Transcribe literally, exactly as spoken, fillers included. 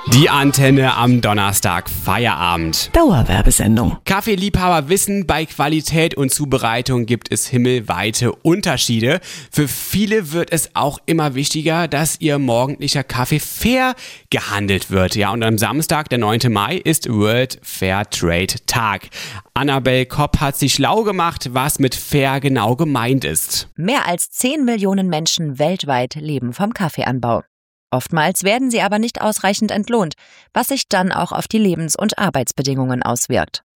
Die Antenne am Donnerstag, Feierabend. Dauerwerbesendung. Kaffeeliebhaber wissen, bei Qualität und Zubereitung gibt es himmelweite Unterschiede. Für viele wird es auch immer wichtiger, dass ihr morgendlicher Kaffee fair gehandelt wird. Ja, und am Samstag, der neunte Mai, ist World Fair Trade Tag. Annabel Kopp hat sich schlau gemacht, was mit fair genau gemeint ist. Mehr als zehn Millionen Menschen weltweit leben vom Kaffeeanbau. Oftmals werden sie aber nicht ausreichend entlohnt, was sich dann auch auf die Lebens- und Arbeitsbedingungen auswirkt.